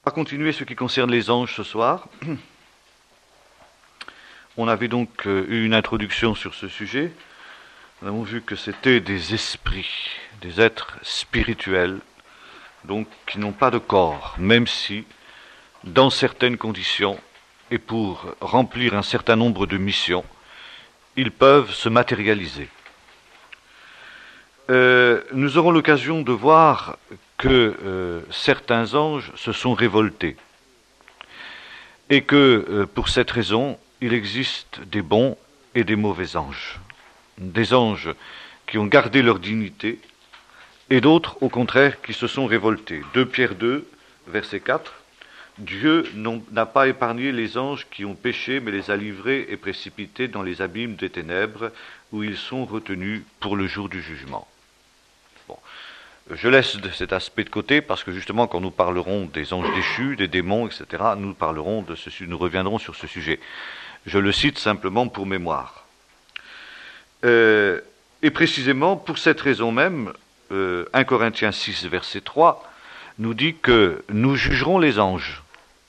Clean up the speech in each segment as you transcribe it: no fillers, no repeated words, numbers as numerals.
On va continuer ce qui concerne les anges ce soir. On avait donc eu une introduction sur ce sujet. Nous avons vu que c'était des esprits, des êtres spirituels, donc qui n'ont pas de corps, même si, dans certaines conditions, et pour remplir un certain nombre de missions, ils peuvent se matérialiser. Nous aurons l'occasion de voir que certains anges se sont révoltés et que, pour cette raison, il existe des bons et des mauvais anges. Des anges qui ont gardé leur dignité et d'autres, au contraire, qui se sont révoltés. 2 Pierre 2, verset 4. Dieu n'a pas épargné les anges qui ont péché, mais les a livrés et précipités dans les abîmes des ténèbres, où ils sont retenus pour le jour du jugement. Bon. Je laisse cet aspect de côté, parce que justement, quand nous parlerons des anges déchus, des démons, etc., nous reviendrons sur ce sujet. Je le cite simplement pour mémoire. Et précisément, pour cette raison même, 1 Corinthiens 6, verset 3, nous dit que nous jugerons les anges.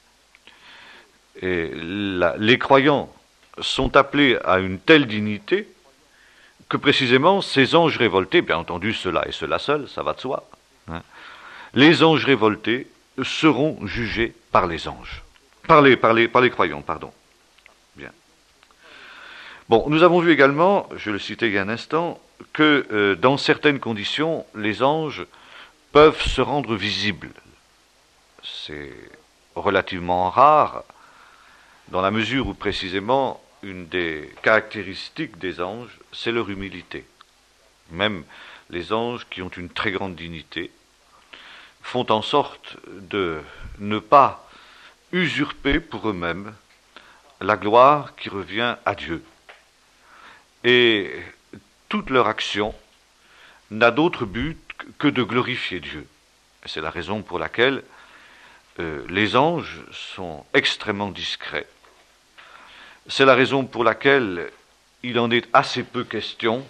Et les croyants sont appelés à une telle dignité que précisément ces anges révoltés, bien entendu ceux-là et ceux-là seuls, ça va de soi, hein, les anges révoltés seront jugés par les anges, par les croyants, pardon. Bien. Bon, nous avons vu également, je le citais il y a un instant, que dans certaines conditions, les anges peuvent se rendre visibles. C'est relativement rare, dans la mesure où précisément une des caractéristiques des anges, c'est leur humilité. Même les anges qui ont une très grande dignité font en sorte de ne pas usurper pour eux-mêmes la gloire qui revient à Dieu. Et toute leur action n'a d'autre but que de glorifier Dieu. C'est la raison pour laquelle les anges sont extrêmement discrets. C'est la raison pour laquelle il en est assez peu question,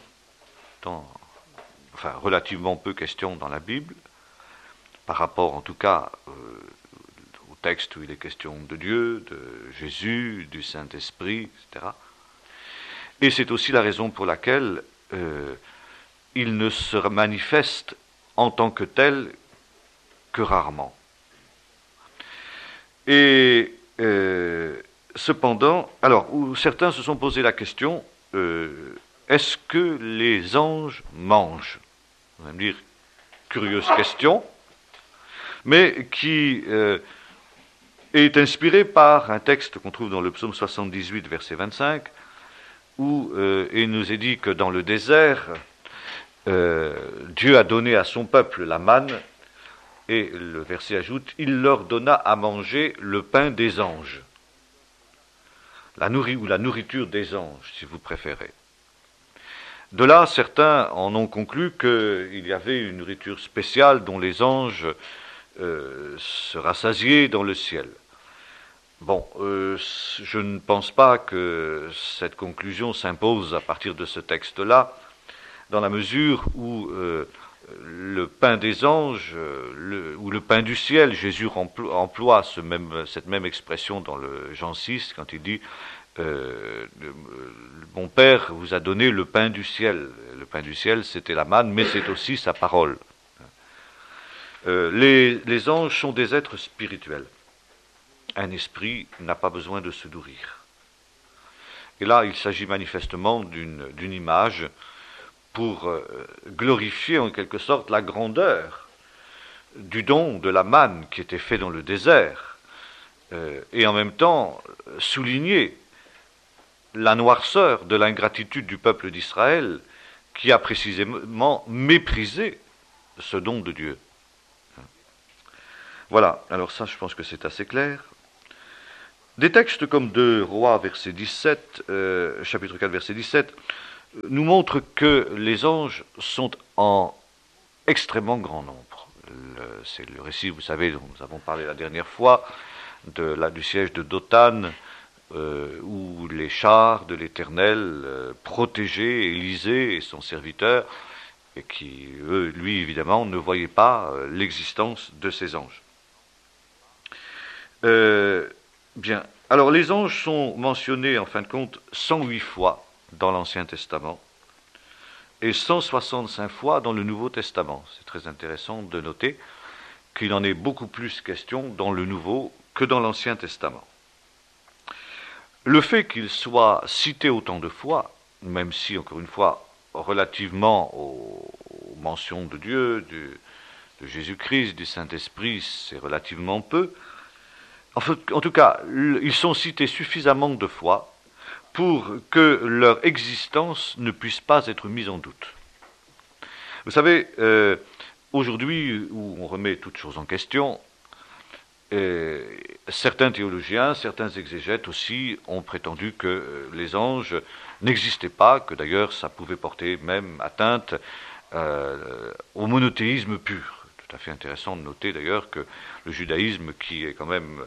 relativement peu question dans la Bible, par rapport en tout cas au texte où il est question de Dieu, de Jésus, du Saint-Esprit, etc. Et c'est aussi la raison pour laquelle il ne se manifeste en tant que tel que rarement. Et cependant, alors, où certains se sont posé la question, est-ce que les anges mangent? Vous allez me dire, curieuse question, mais qui est inspirée par un texte qu'on trouve dans le psaume 78, verset 25, où il nous est dit que dans le désert, Dieu a donné à son peuple la manne, et le verset ajoute, il leur donna à manger le pain des anges. La nourriture des anges, si vous préférez. De là, certains en ont conclu qu'il y avait une nourriture spéciale dont les anges se rassasiaient dans le ciel. Bon, je ne pense pas que cette conclusion s'impose à partir de ce texte-là, dans la mesure où le pain des anges, ou le pain du ciel, Jésus emploie cette même expression dans le Jean 6, quand il dit mon Père vous a donné le pain du ciel. Le pain du ciel, c'était la manne, mais c'est aussi sa parole. Les anges sont des êtres spirituels. Un esprit n'a pas besoin de se nourrir. Et là, il s'agit manifestement d'une image pour glorifier en quelque sorte la grandeur du don de la manne qui était fait dans le désert, et en même temps souligner la noirceur de l'ingratitude du peuple d'Israël qui a précisément méprisé ce don de Dieu. Voilà, alors ça je pense que c'est assez clair. Des textes comme 2 Rois, verset 17, chapitre 4, verset 17, nous montrent que les anges sont en extrêmement grand nombre. C'est le récit, vous savez, dont nous avons parlé la dernière fois, du siège de Dothan, où les chars de l'Éternel protégeaient Élisée et son serviteur, et qui, lui, évidemment, ne voyaient pas l'existence de ces anges. Euh, bien. Alors, les anges sont mentionnés, en fin de compte, 108 fois dans l'Ancien Testament et 165 fois dans le Nouveau Testament. C'est très intéressant de noter qu'il en est beaucoup plus question dans le Nouveau que dans l'Ancien Testament. Le fait qu'il soit cité autant de fois, même si, encore une fois, relativement aux mentions de Dieu, de Jésus-Christ, du Saint-Esprit, c'est relativement peu. En tout cas, ils sont cités suffisamment de fois pour que leur existence ne puisse pas être mise en doute. Vous savez, aujourd'hui, où on remet toutes choses en question, certains théologiens, certains exégètes aussi ont prétendu que les anges n'existaient pas, que d'ailleurs ça pouvait porter même atteinte au monothéisme pur. Tout à fait intéressant de noter d'ailleurs que le judaïsme, qui est quand même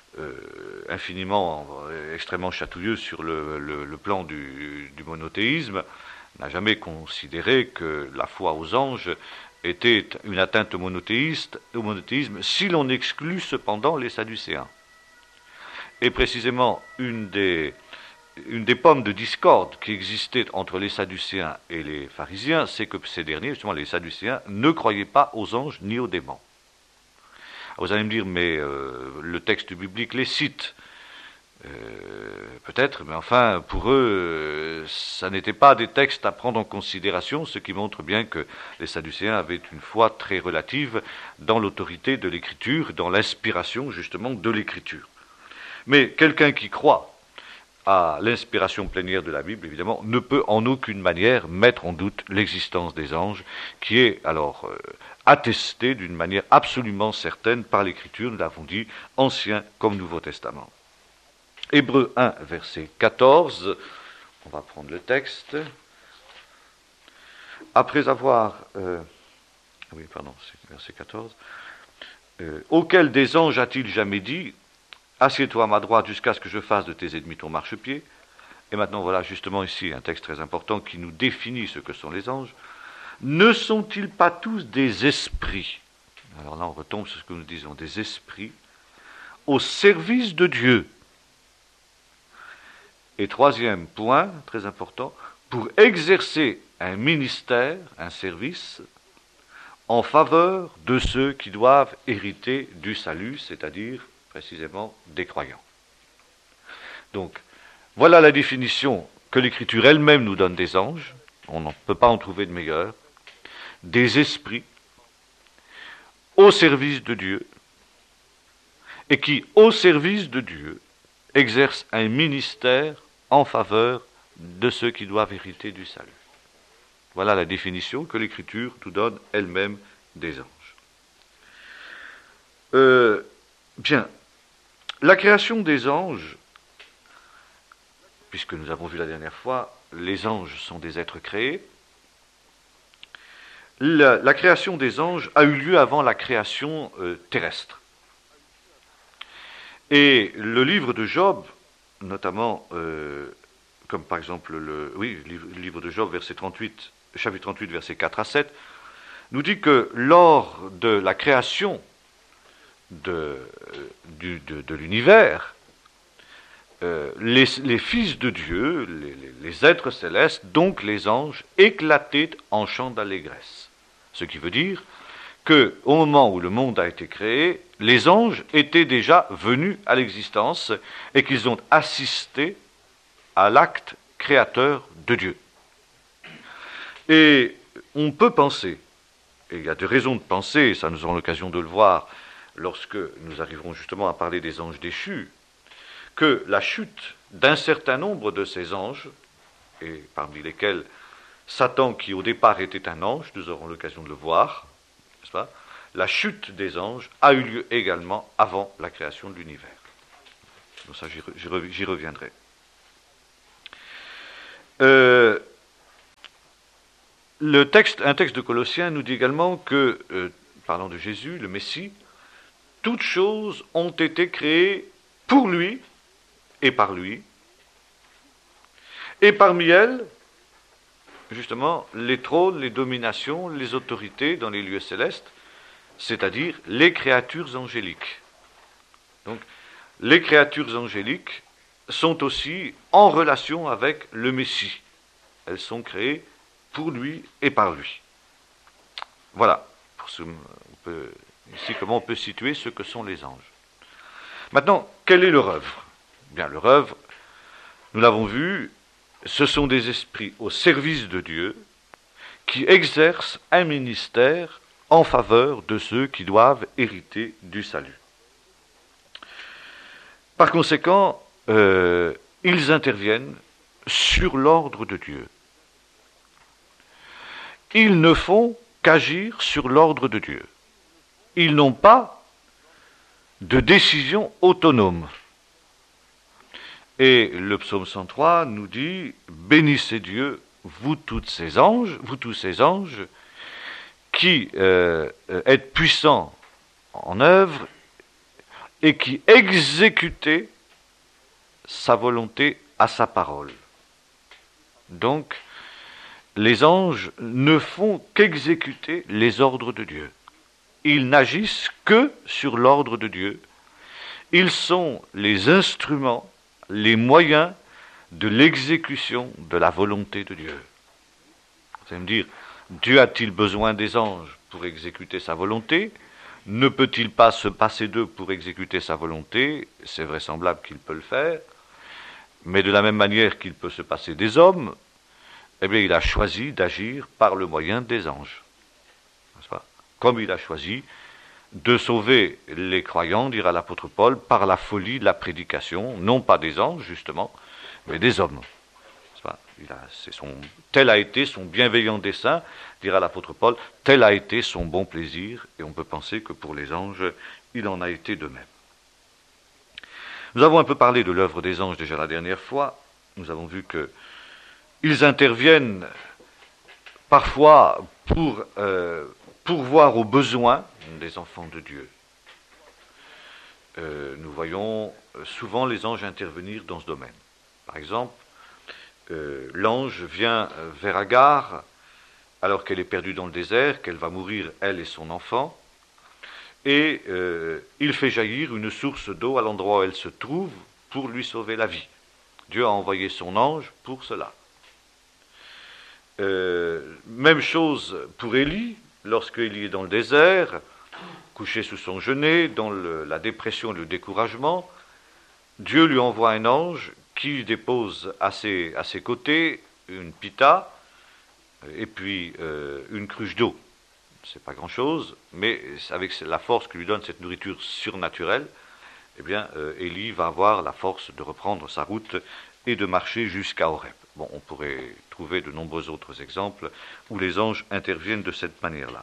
extrêmement chatouilleux sur le plan du monothéisme, n'a jamais considéré que la foi aux anges était une atteinte au monothéisme si l'on exclut cependant les Sadducéens. Et précisément, une des pommes de discorde qui existait entre les Sadducéens et les pharisiens, c'est que ces derniers, justement les Sadducéens, ne croyaient pas aux anges ni aux démons. Alors vous allez me dire, mais le texte biblique les cite. Peut-être, mais enfin, pour eux, ça n'était pas des textes à prendre en considération, ce qui montre bien que les Sadducéens avaient une foi très relative dans l'autorité de l'Écriture, dans l'inspiration justement de l'Écriture. Mais quelqu'un qui croit à l'inspiration plénière de la Bible, évidemment, ne peut en aucune manière mettre en doute l'existence des anges, qui est alors attestée d'une manière absolument certaine par l'Écriture, nous l'avons dit, Ancien comme Nouveau Testament. Hébreux 1, verset 14, on va prendre le texte. Après avoir... c'est verset 14. Auquel des anges a-t-il jamais dit, assieds-toi à ma droite jusqu'à ce que je fasse de tes ennemis ton marchepied. Et maintenant, voilà justement ici un texte très important qui nous définit ce que sont les anges. Ne sont-ils pas tous des esprits? Alors là, on retombe sur ce que nous disons, des esprits au service de Dieu. Et troisième point, très important, pour exercer un ministère, un service, en faveur de ceux qui doivent hériter du salut, c'est-à-dire précisément des croyants. Donc, voilà la définition que l'Écriture elle-même nous donne des anges, on ne peut pas en trouver de meilleur, des esprits au service de Dieu, et qui, au service de Dieu, exercent un ministère en faveur de ceux qui doivent hériter du salut. Voilà la définition que l'Écriture nous donne elle-même des anges. Bien, la création des anges, puisque nous avons vu la dernière fois, les anges sont des êtres créés, la création des anges a eu lieu avant la création terrestre. Et le livre de Job, notamment, comme par exemple le livre de Job, chapitre 38, versets 4 à 7, nous dit que lors de la création de l'univers, les fils de Dieu, les êtres célestes, donc les anges, éclataient en chants d'allégresse. Ce qui veut dire qu'au moment où le monde a été créé, les anges étaient déjà venus à l'existence et qu'ils ont assisté à l'acte créateur de Dieu. Et on peut penser, et il y a des raisons de penser, et ça nous aurons l'occasion de le voir lorsque nous arriverons justement à parler des anges déchus, que la chute d'un certain nombre de ces anges, et parmi lesquels Satan, qui au départ était un ange, nous aurons l'occasion de le voir, n'est-ce pas ? La chute des anges a eu lieu également avant la création de l'univers. Donc ça, j'y reviendrai. Un texte de Colossiens nous dit également que, parlant de Jésus, le Messie, toutes choses ont été créées pour lui et par lui, et parmi elles, justement, les trônes, les dominations, les autorités dans les lieux célestes, c'est-à-dire les créatures angéliques. Donc, les créatures angéliques sont aussi en relation avec le Messie. Elles sont créées pour lui et par lui. Voilà, ici comment on peut situer ce que sont les anges. Maintenant, quelle est leur œuvre? Bien, leur œuvre, nous l'avons vu, ce sont des esprits au service de Dieu qui exercent un ministère en faveur de ceux qui doivent hériter du salut. Par conséquent, ils interviennent sur l'ordre de Dieu. Ils ne font qu'agir sur l'ordre de Dieu. Ils n'ont pas de décision autonome. Et le psaume 103 nous dit « Bénissez Dieu, vous tous ces anges, qui êtes puissants en œuvre et qui exécutez sa volonté à sa parole. » Donc, les anges ne font qu'exécuter les ordres de Dieu. Ils n'agissent que sur l'ordre de Dieu. Ils sont les instruments, les moyens de l'exécution de la volonté de Dieu. Vous allez me dire, Dieu a-t-il besoin des anges pour exécuter sa volonté? Ne peut-il pas se passer d'eux pour exécuter sa volonté? C'est vraisemblable qu'il peut le faire, mais de la même manière qu'il peut se passer des hommes, eh bien, il a choisi d'agir par le moyen des anges. N'est-ce pas? Comme il a choisi de sauver les croyants, dira l'apôtre Paul, par la folie de la prédication, non pas des anges, justement, mais des hommes. Tel a été son bienveillant dessein, dira l'apôtre Paul, tel a été son bon plaisir, et on peut penser que pour les anges, il en a été de même. Nous avons un peu parlé de l'œuvre des anges déjà la dernière fois. Nous avons vu qu'ils interviennent parfois pour pourvoir aux besoins des enfants de Dieu. Nous voyons souvent les anges intervenir dans ce domaine. Par exemple, l'ange vient vers Agar alors qu'elle est perdue dans le désert, qu'elle va mourir, elle et son enfant, et il fait jaillir une source d'eau à l'endroit où elle se trouve pour lui sauver la vie. Dieu a envoyé son ange pour cela. Même chose pour Élie, lorsque Élie est dans le désert, couché sous son genêt, dans la dépression et le découragement, Dieu lui envoie un ange qui dépose à ses côtés une pita et puis une cruche d'eau. C'est pas grand-chose, mais avec la force que lui donne cette nourriture surnaturelle, eh bien, Élie va avoir la force de reprendre sa route et de marcher jusqu'à Horeb. Bon, on pourrait trouver de nombreux autres exemples où les anges interviennent de cette manière-là.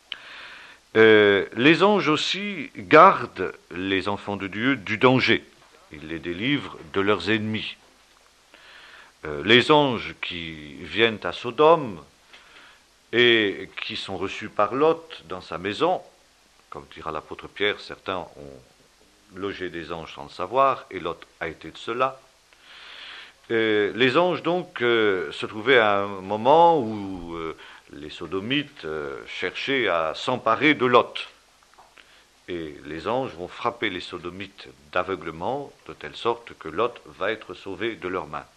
Les anges aussi gardent les enfants de Dieu du danger. Ils les délivrent de leurs ennemis. Les anges qui viennent à Sodome et qui sont reçus par Lot dans sa maison, comme dira l'apôtre Pierre, certains ont logé des anges sans le savoir, et Lot a été de cela. Les anges donc se trouvaient à un moment où les sodomites cherchaient à s'emparer de Lot. Et les anges vont frapper les sodomites d'aveuglement, de telle sorte que Lot va être sauvé de leurs mains.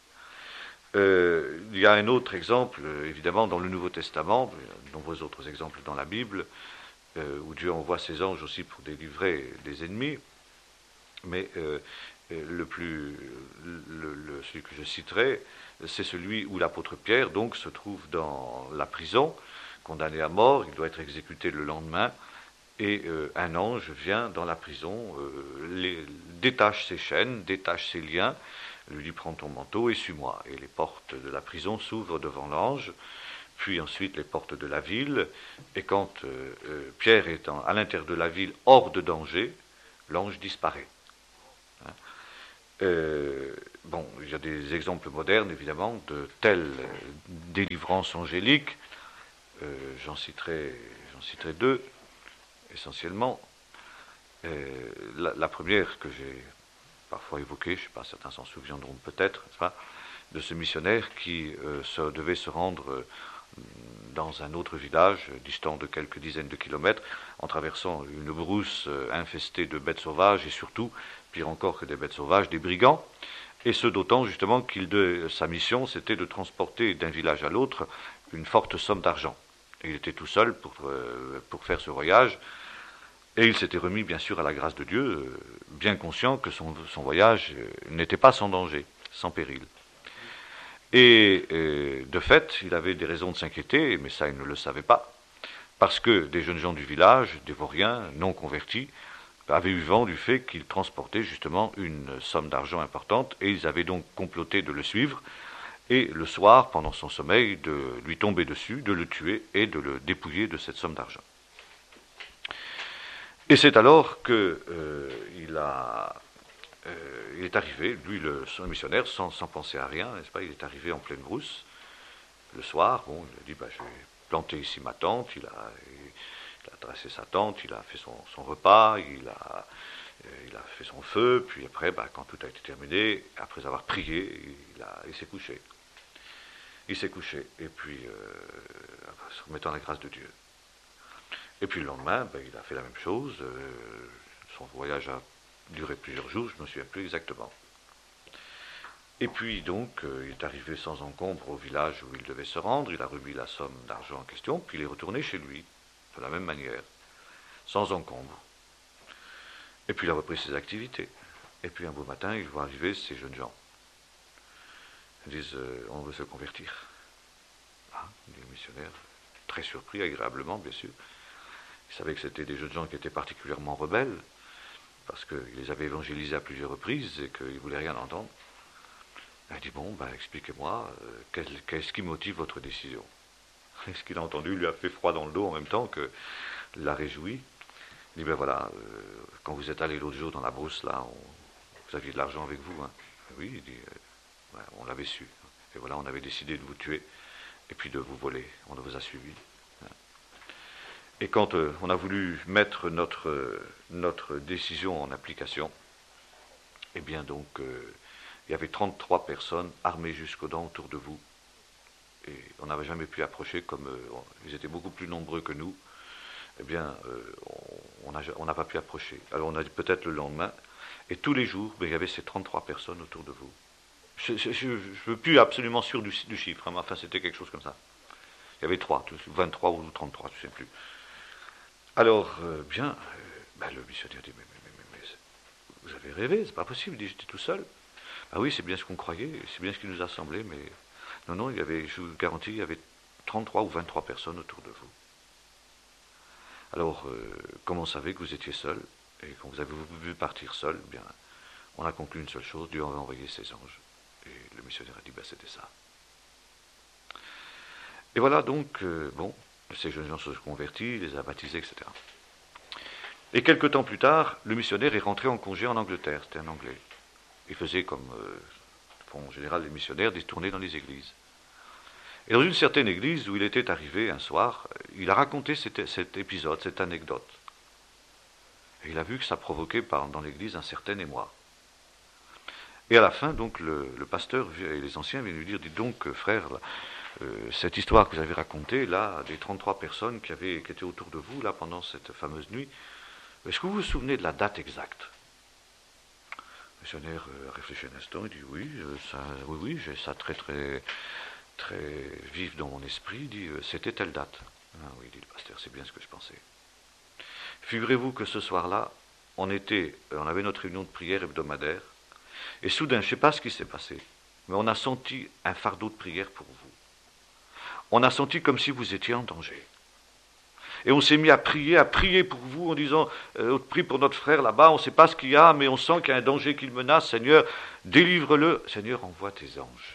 Il y a un autre exemple, évidemment, dans le Nouveau Testament, de nombreux autres exemples dans la Bible, où Dieu envoie ses anges aussi pour délivrer des ennemis. Mais celui que je citerai, c'est celui où l'apôtre Pierre donc se trouve dans la prison, condamné à mort, il doit être exécuté le lendemain, et un ange vient dans la prison, détache ses chaînes, détache ses liens, lui dit « Prends ton manteau et suis-moi ». Et les portes de la prison s'ouvrent devant l'ange, puis ensuite les portes de la ville, et quand Pierre est à l'intérieur de la ville, hors de danger, l'ange disparaît. Bon, il y a des exemples modernes, évidemment, de telles délivrances angéliques. J'en citerai deux, essentiellement. La première que j'ai parfois évoquée, je ne sais pas, certains s'en souviendront peut-être, de ce missionnaire qui devait se rendre dans un autre village, distant de quelques dizaines de kilomètres, en traversant une brousse infestée de bêtes sauvages et surtout, pire encore que des bêtes sauvages, des brigands. Et ce d'autant justement sa mission, c'était de transporter d'un village à l'autre une forte somme d'argent. Et il était tout seul pour faire ce voyage. Et il s'était remis bien sûr à la grâce de Dieu, bien conscient que son voyage n'était pas sans danger, sans péril. Et de fait, il avait des raisons de s'inquiéter, mais ça il ne le savait pas, parce que des jeunes gens du village, des vauriens non convertis, avaient eu vent du fait qu'il transportait justement une somme d'argent importante, et ils avaient donc comploté de le suivre, et le soir, pendant son sommeil, de lui tomber dessus, de le tuer et de le dépouiller de cette somme d'argent. Et c'est alors qu'il est arrivé, lui, son missionnaire, sans penser à rien, n'est-ce pas, il est arrivé en pleine brousse, le soir, bon, il a dit, je vais planter ici ma tente, il a dressé sa tente, il a fait son repas, il a fait son feu, puis après, quand tout a été terminé, après avoir prié, il s'est couché. Il s'est couché, et puis, se remettant à la grâce de Dieu. Et puis le lendemain, il a fait la même chose. Son voyage a duré plusieurs jours, je ne me souviens plus exactement. Et puis donc, il est arrivé sans encombre au village où il devait se rendre, il a remis la somme d'argent en question, puis il est retourné chez lui, de la même manière, sans encombre. Et puis il a repris ses activités. Et puis un beau matin, il voit arriver ces jeunes gens. Ils disent, on veut se convertir. Les missionnaires, très surpris, agréablement, bien sûr. Ils savaient que c'était des jeunes gens qui étaient particulièrement rebelles, parce qu'ils les avaient évangélisés à plusieurs reprises et qu'ils ne voulaient rien entendre. Il a dit, expliquez-moi, qu'est-ce qui motive votre décision? Et ce qu'il a entendu lui a fait froid dans le dos en même temps que l'a réjoui. Il dit, quand vous êtes allé l'autre jour dans la brousse, là, vous aviez de l'argent avec vous, hein? Oui, il dit, on l'avait su. Et voilà, on avait décidé de vous tuer et puis de vous voler. On vous a suivis. Et quand on a voulu mettre notre décision en application, eh bien donc, il y avait 33 personnes armées jusqu'aux dents autour de vous. Et on n'avait jamais pu approcher, comme ils étaient beaucoup plus nombreux que nous, eh bien, on n'a pas pu approcher. Alors on a dit peut-être le lendemain, et tous les jours, il y avait ces 33 personnes autour de vous. Je ne veux plus absolument sûr du chiffre, hein, mais enfin c'était quelque chose comme ça. Il y avait 23 ou 33, je ne sais plus. Alors, le missionnaire dit, mais vous avez rêvé, c'est pas possible, il dit, j'étais tout seul. Ah oui, c'est bien ce qu'on croyait, c'est bien ce qui nous a semblé, mais non, je vous garantis, il y avait 33 ou 23 personnes autour de vous. Alors, comme on savait que vous étiez seul, et quand vous avez voulu partir seul, bien, on a conclu une seule chose, Dieu avait envoyé ses anges. Et le missionnaire a dit, c'était ça. Et voilà donc, ces jeunes gens se sont convertis, il les a baptisés, etc. Et quelque temps plus tard, le missionnaire est rentré en congé en Angleterre, c'était un Anglais. Il faisait comme font en général les missionnaires, des tournées dans les églises. Et dans une certaine église où il était arrivé un soir, il a raconté cet épisode, cette anecdote. Et il a vu que ça provoquait dans l'église un certain émoi. Et à la fin, donc, le pasteur et les anciens viennent lui dire, dites donc, frère, cette histoire que vous avez racontée, là, des 33 personnes qui étaient autour de vous, là, pendant cette fameuse nuit, est-ce que vous vous souvenez de la date exacte? Le missionnaire réfléchit un instant, il dit, oui, j'ai ça très, très, très vif dans mon esprit, il dit, c'était telle date. Ah oui, dit le pasteur, c'est bien ce que je pensais. Figurez-vous que ce soir-là, on avait notre réunion de prière hebdomadaire, et soudain, je ne sais pas ce qui s'est passé, mais on a senti un fardeau de prière pour vous. On a senti comme si vous étiez en danger. Et on s'est mis à prier pour vous en disant, on prie pour notre frère là-bas, on ne sait pas ce qu'il y a, mais on sent qu'il y a un danger qui le menace. Seigneur, délivre-le. Seigneur, envoie tes anges.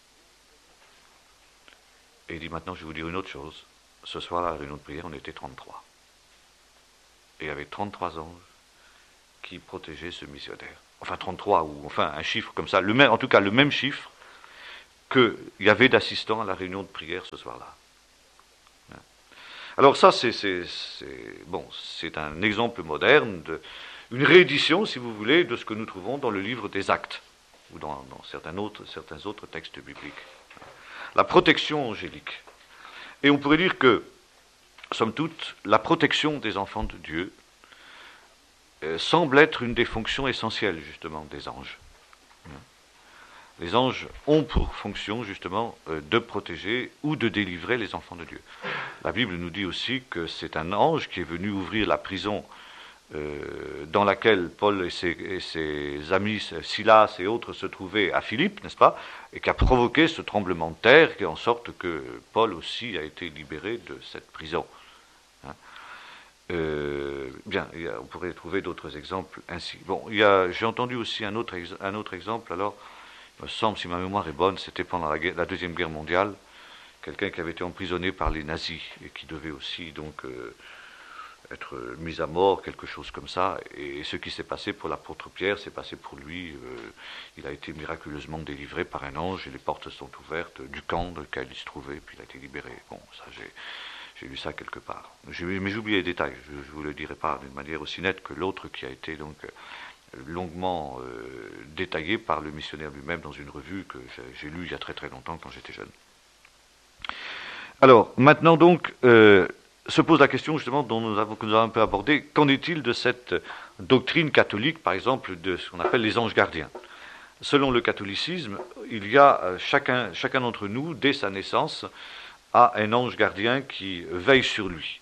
Et il dit, maintenant, je vais vous dire une autre chose. Ce soir, à la réunion de prière, on était 33. Et il y avait 33 anges qui protégeaient ce missionnaire. Enfin, 33, ou enfin un chiffre comme ça, en tout cas le même chiffre qu'il y avait d'assistants à la réunion de prière ce soir-là. Alors ça, c'est un exemple moderne, une réédition, si vous voulez, de ce que nous trouvons dans le livre des Actes, ou dans certains autres textes bibliques. La protection angélique. Et on pourrait dire que, somme toute, la protection des enfants de Dieu semble être une des fonctions essentielles, justement, des anges. Les anges ont pour fonction, justement, de protéger ou de délivrer les enfants de Dieu. La Bible nous dit aussi que c'est un ange qui est venu ouvrir la prison dans laquelle Paul et ses amis, Silas et autres, se trouvaient à Philippe, n'est-ce pas, et qui a provoqué ce tremblement de terre, en sorte que Paul aussi a été libéré de cette prison. Bien, on pourrait trouver d'autres exemples ainsi. Bon, j'ai entendu aussi un autre exemple, alors, il me semble, si ma mémoire est bonne, c'était pendant la Deuxième Guerre mondiale, quelqu'un qui avait été emprisonné par les nazis et qui devait aussi donc être mis à mort, quelque chose comme ça. Et ce qui s'est passé pour l'apôtre Pierre s'est passé pour lui. Il a été miraculeusement délivré par un ange et les portes sont ouvertes du camp dans lequel il se trouvait, puis il a été libéré. Bon, ça j'ai lu ça quelque part. Mais j'oublie les détails, je ne vous le dirai pas d'une manière aussi nette que l'autre qui a été donc longuement détaillé par le missionnaire lui-même dans une revue que j'ai lue il y a très très longtemps quand j'étais jeune. Alors, maintenant donc, se pose la question justement que nous avons un peu abordé, qu'en est-il de cette doctrine catholique, par exemple, de ce qu'on appelle les anges gardiens? Selon le catholicisme, il y a chacun d'entre nous, dès sa naissance, a un ange gardien qui veille sur lui.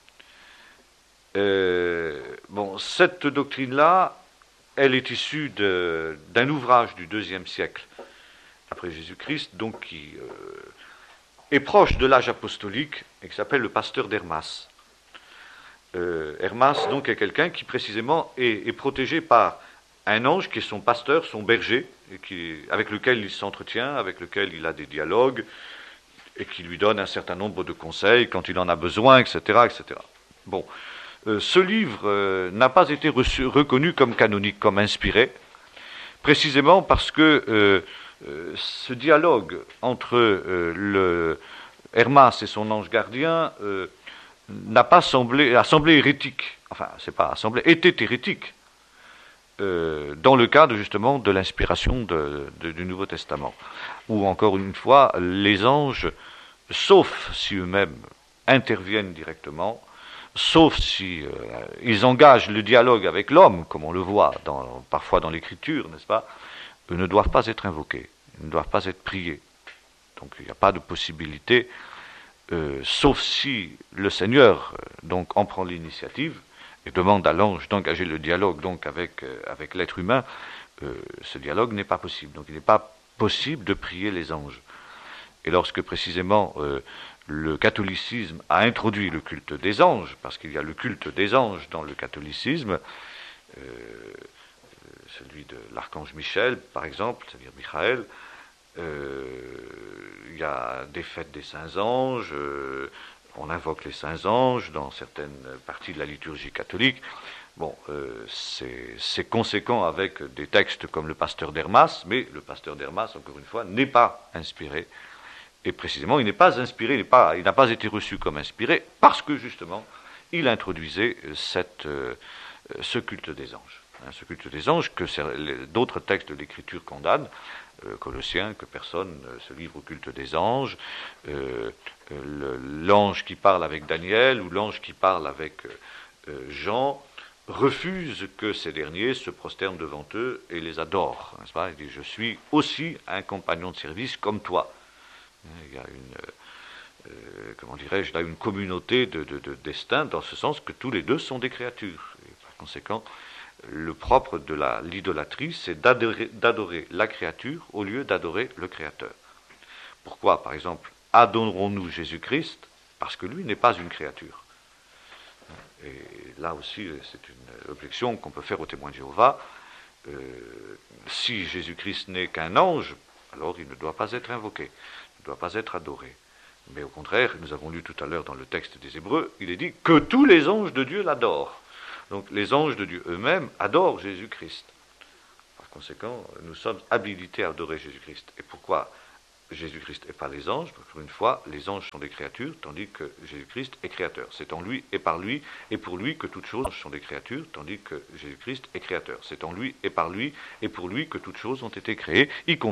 Bon, cette doctrine-là, elle est issue d'un ouvrage du IIe siècle après Jésus-Christ, donc qui est proche de l'âge apostolique et qui s'appelle le Pasteur d'Hermas. Hermas, donc, est quelqu'un qui précisément est protégé par un ange qui est son pasteur, son berger, avec lequel il s'entretient, avec lequel il a des dialogues, et qui lui donne un certain nombre de conseils quand il en a besoin, etc. etc. Bon, ce livre n'a pas été reconnu comme canonique, comme inspiré, précisément parce que ce dialogue entre le Hermas et son ange gardien a semblé hérétique. Enfin, c'est pas semblé, était hérétique dans le cadre justement de l'inspiration du Nouveau Testament, où encore une fois les anges, sauf si eux-mêmes interviennent directement, sauf si ils engagent le dialogue avec l'homme, comme on le voit parfois dans l'Écriture, n'est-ce pas, eux ne doivent pas être invoqués, ils ne doivent pas être priés. Donc il n'y a pas de possibilité, sauf si le Seigneur donc en prend l'initiative et demande à l'ange d'engager le dialogue donc avec l'être humain. Ce dialogue n'est pas possible. Donc il n'est pas possible de prier les anges. Et lorsque précisément le catholicisme a introduit le culte des anges, parce qu'il y a le culte des anges dans le catholicisme, celui de l'archange Michel, par exemple, c'est-à-dire Michael, il y a des fêtes des saints anges, on invoque les saints anges dans certaines parties de la liturgie catholique. Bon, c'est conséquent avec des textes comme le Pasteur d'Hermas, mais le Pasteur d'Hermas, encore une fois, n'est pas inspiré. Et précisément, il n'est pas inspiré, il n'a pas été reçu comme inspiré, parce que justement, il introduisait ce culte des anges. Ce culte des anges que d'autres textes de l'Écriture condamnent, Colossiens, que personne se livre au culte des anges, l'ange qui parle avec Daniel ou l'ange qui parle avec Jean refuse que ces derniers se prosternent devant eux et les adorent, n'est-ce pas? Il dit, je suis aussi un compagnon de service comme toi. Il y a une communauté de destin, dans ce sens que tous les deux sont des créatures. Et par conséquent, le propre de l'idolâtrie, c'est d'adorer la créature au lieu d'adorer le Créateur. Pourquoi, par exemple, adorons-nous Jésus-Christ? Parce que lui n'est pas une créature. Et là aussi, c'est une objection qu'on peut faire aux témoins de Jéhovah. Si Jésus-Christ n'est qu'un ange, alors il ne doit pas être invoqué, il ne doit pas être adoré. Mais au contraire, nous avons lu tout à l'heure dans le texte des Hébreux, il est dit que tous les anges de Dieu l'adorent. Donc les anges de Dieu eux-mêmes adorent Jésus-Christ. Par conséquent, nous sommes habilités à adorer Jésus-Christ. Et pourquoi Jésus-Christ et pas les anges? Parce qu'une fois, les anges sont des créatures, tandis que Jésus-Christ est créateur. C'est en lui et par lui et pour lui que toutes choses sont des créatures, tandis que Jésus-Christ est créateur. C'est en lui et par lui et pour lui que toutes choses ont été créées, y compris